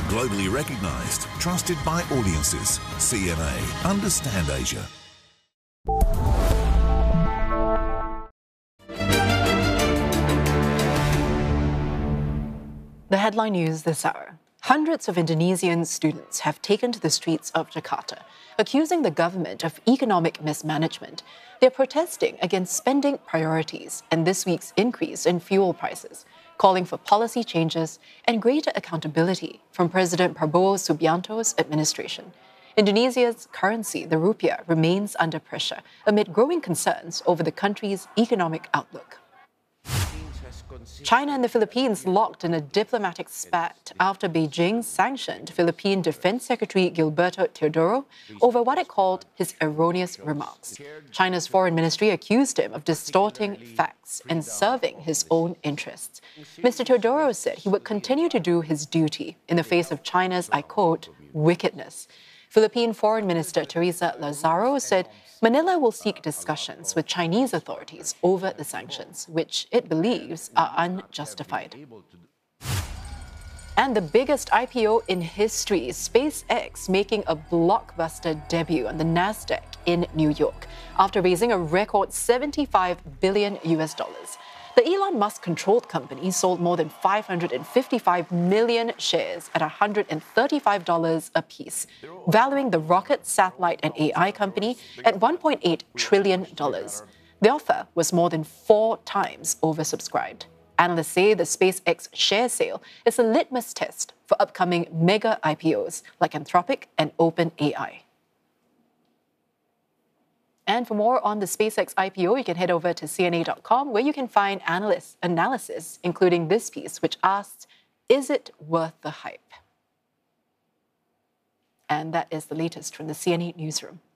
Globally recognized, trusted by audiences. CMA. Understand Asia. The headline news this hour. Hundreds of Indonesian students have taken to the streets of Jakarta, accusing the government of economic mismanagement. They're protesting against spending priorities and this week's increase in fuel prices, calling for policy changes and greater accountability from President Prabowo Subianto's administration. Indonesia's currency, the rupiah, remains under pressure amid growing concerns over the country's economic outlook. China and the Philippines locked in a diplomatic spat after Beijing sanctioned Philippine Defense Secretary Gilberto Teodoro over what it called his erroneous remarks. China's foreign ministry accused him of distorting facts and serving his own interests. Mr. Teodoro said he would continue to do his duty in the face of China's, I quote, wickedness. Philippine Foreign Minister Teresa Lazaro said Manila will seek discussions with Chinese authorities over the sanctions, which it believes are unjustified. And the biggest IPO in history, SpaceX making a blockbuster debut on the Nasdaq in New York after raising a record $75 billion. The Elon Musk-controlled company sold more than 555 million shares at $135 apiece, valuing the rocket, satellite, and AI company at $1.8 trillion. The offer was more than 4 times oversubscribed. Analysts say the SpaceX share sale is a litmus test for upcoming mega IPOs like Anthropic and OpenAI. And for more on the SpaceX IPO, you can head over to CNA.com, where you can find analysts' analysis, including this piece, which asks, is it worth the hype? And that is the latest from the CNA newsroom.